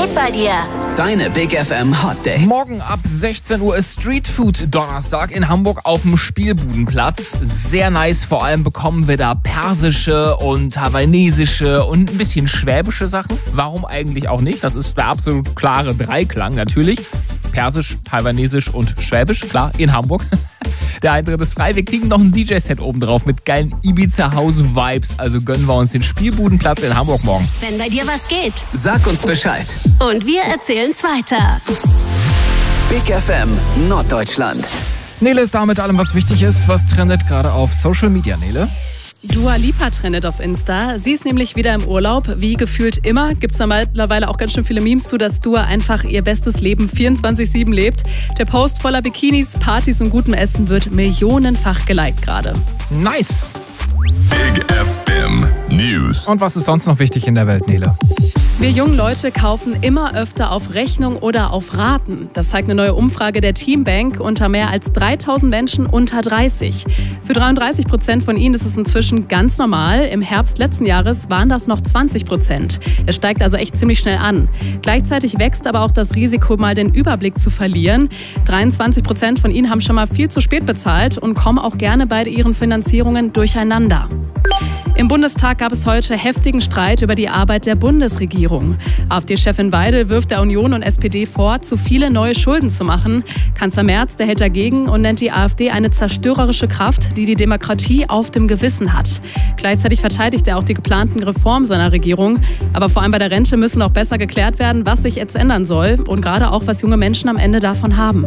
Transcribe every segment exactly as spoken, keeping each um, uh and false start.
geht bei dir? Deine Big F M Hot Dates. Morgen ab sechzehn Uhr ist Street Food Donnerstag in Hamburg auf dem Spielbudenplatz. Sehr nice, vor allem bekommen wir da persische und hawaiinesische und ein bisschen schwäbische Sachen. Warum eigentlich auch nicht? Das ist der absolut klare Dreiklang natürlich. Persisch, taiwanesisch und schwäbisch, klar, in Hamburg. Der Eintritt ist frei. Wir kriegen noch ein D J-Set oben drauf mit geilen Ibiza-House-Vibes. Also gönnen wir uns den Spielbudenplatz in Hamburg morgen. Wenn bei dir was geht. Sag uns Bescheid. Und wir erzählen's weiter. Big F M Norddeutschland. Nele ist da mit allem, was wichtig ist. Was trendet gerade auf Social Media, Nele? Dua Lipa trendet auf Insta. Sie ist nämlich wieder im Urlaub. Wie gefühlt immer gibt es da mittlerweile auch ganz schön viele Memes zu, dass Dua einfach ihr bestes Leben vierundzwanzig sieben lebt. Der Post voller Bikinis, Partys und gutem Essen wird millionenfach geliked gerade. Nice! Big F M News. Und was ist sonst noch wichtig in der Welt, Nele? Wir jungen Leute kaufen immer öfter auf Rechnung oder auf Raten. Das zeigt eine neue Umfrage der Teambank unter mehr als dreitausend Menschen unter dreißig. Für dreiunddreißig Prozent von ihnen ist es inzwischen ganz normal. Im Herbst letzten Jahres waren das noch zwanzig Prozent. Es steigt also echt ziemlich schnell an. Gleichzeitig wächst aber auch das Risiko, mal den Überblick zu verlieren. dreiundzwanzig Prozent von ihnen haben schon mal viel zu spät bezahlt und kommen auch gerne bei ihren Finanzierungen durcheinander. Im Bundestag gab es heute heftigen Streit über die Arbeit der Bundesregierung. AfD-Chefin Weidel wirft der Union und S P D vor, zu viele neue Schulden zu machen. Kanzler Merz, der hält dagegen und nennt die AfD eine zerstörerische Kraft, die die Demokratie auf dem Gewissen hat. Gleichzeitig verteidigt er auch die geplanten Reformen seiner Regierung. Aber vor allem bei der Rente müssen auch besser geklärt werden, was sich jetzt ändern soll und gerade auch, was junge Menschen am Ende davon haben.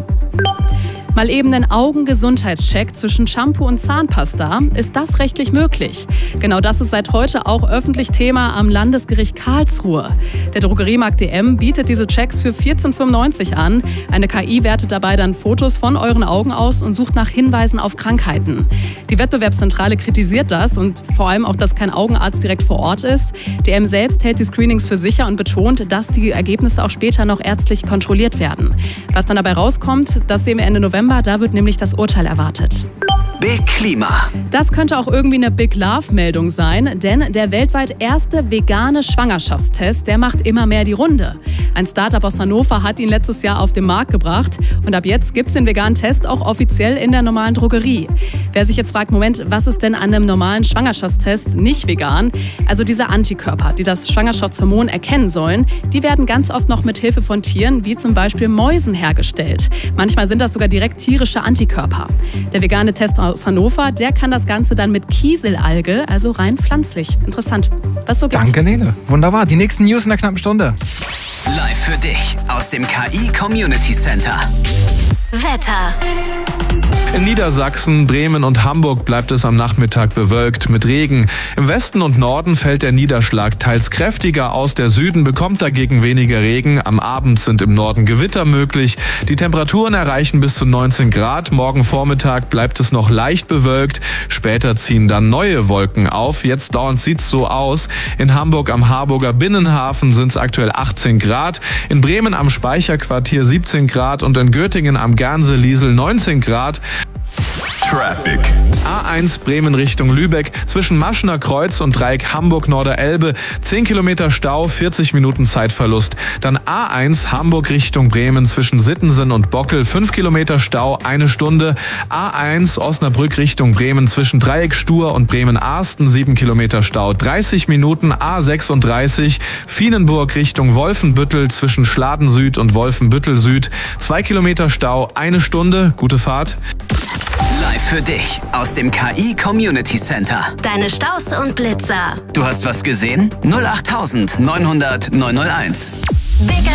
Mal eben einen Augengesundheitscheck zwischen Shampoo und Zahnpasta. Ist das rechtlich möglich? Genau das ist seit heute auch öffentlich Thema am Landesgericht Karlsruhe. Der Drogeriemarkt D M bietet diese Checks für vierzehn fünfundneunzig an. Eine K I wertet dabei dann Fotos von euren Augen aus und sucht nach Hinweisen auf Krankheiten. Die Wettbewerbszentrale kritisiert das und vor allem auch, dass kein Augenarzt direkt vor Ort ist. D M selbst hält die Screenings für sicher und betont, dass die Ergebnisse auch später noch ärztlich kontrolliert werden. Was dann dabei rauskommt, das sehen wir Ende November. Da wird nämlich das Urteil erwartet. Big Klima. Das könnte auch irgendwie eine Big Love-Meldung sein, denn der weltweit erste vegane Schwangerschaftstest, der macht immer mehr die Runde. Ein Startup aus Hannover hat ihn letztes Jahr auf den Markt gebracht und ab jetzt gibt es den veganen Test auch offiziell in der normalen Drogerie. Wer sich jetzt fragt, Moment, was ist denn an einem normalen Schwangerschaftstest nicht vegan? Also diese Antikörper, die das Schwangerschaftshormon erkennen sollen, die werden ganz oft noch mit Hilfe von Tieren, wie zum Beispiel Mäusen, hergestellt. Manchmal sind das sogar direkt tierische Antikörper. Der vegane Test aus Hannover, der kann das Ganze dann mit Kieselalge, also rein pflanzlich. Interessant, was so gibt. Danke, Nele. Wunderbar. Die nächsten News in der knappen Stunde. Live für dich aus dem K I Community Center. Wetter. In Niedersachsen, Bremen und Hamburg bleibt es am Nachmittag bewölkt mit Regen. Im Westen und Norden fällt der Niederschlag teils kräftiger aus. Der Süden bekommt dagegen weniger Regen. Am Abend sind im Norden Gewitter möglich. Die Temperaturen erreichen bis zu neunzehn Grad. Morgen Vormittag bleibt es noch leicht bewölkt. Später ziehen dann neue Wolken auf. Jetzt dauernd sieht es so aus. In Hamburg am Harburger Binnenhafen sind es aktuell achtzehn Grad. In Bremen am Speicherquartier siebzehn Grad und in Göttingen am Gernse-Liesel neunzehn Grad. Traffic. A eins Bremen Richtung Lübeck zwischen Maschner Kreuz und Dreieck Hamburg-Norderelbe. zehn Kilometer Stau, vierzig Minuten Zeitverlust. Dann A eins Hamburg Richtung Bremen zwischen Sittensen und Bockel. fünf Kilometer Stau, eine Stunde. A eins Osnabrück Richtung Bremen zwischen Dreieck Stur und Bremen-Arsten. sieben Kilometer Stau, dreißig Minuten. A sechsunddreißig Vienenburg Richtung Wolfenbüttel zwischen Schladen Süd und Wolfenbüttel Süd. zwei Kilometer Stau, eine Stunde. Gute Fahrt. Live für dich aus dem K I Community Center. Deine Staus und Blitzer. Du hast was gesehen? null acht neunhundert neunhunderteins. Big